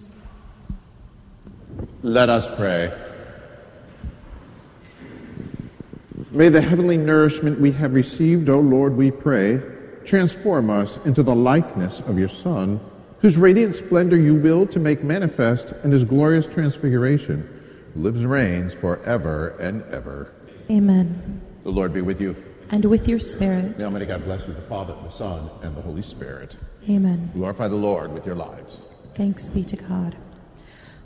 sins. Let us pray. May the heavenly nourishment we have received, O Lord, we pray, transform us into the likeness of your Son, whose radiant splendor you will to make manifest in his glorious transfiguration, who lives and reigns forever and ever. Amen. The Lord be with you. And with your spirit. May Almighty God bless you, the Father, the Son, and the Holy Spirit. Amen. Glorify the Lord with your lives. Thanks be to God.